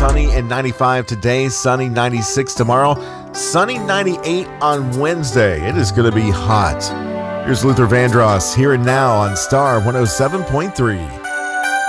sunny and 95 today, sunny 96 tomorrow, sunny 98 on Wednesday. It is going to be hot. Here's Luther Vandross here and now on Star 107.3.